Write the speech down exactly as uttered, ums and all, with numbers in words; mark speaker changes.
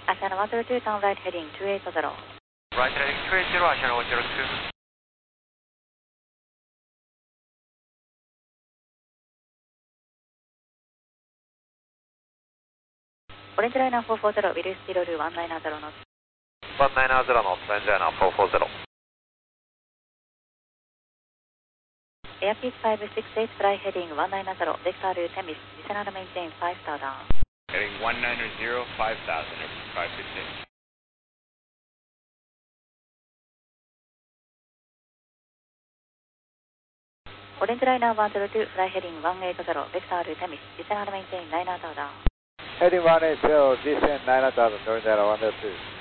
Speaker 1: Asiana one zero two, turn right heading two eight zero.
Speaker 2: Right heading two eight zero, Asiana one zero two.
Speaker 1: Orange Liner four four zero, will you speed to one nine zero knots?
Speaker 2: one nine zero knots, Orange Liner four four zero.
Speaker 1: Airspeed five six eight, fly heading one nine zero, vector Temis, descend and maintain five star down.
Speaker 3: Heading one nine zero, five thousand, five six eight.
Speaker 1: Orange Liner one zero two, fly heading one eight zero, vector Temis, descend and maintain nine star down.
Speaker 4: Heading one eight zero, descend nine thousand, Orange Liner one zero two.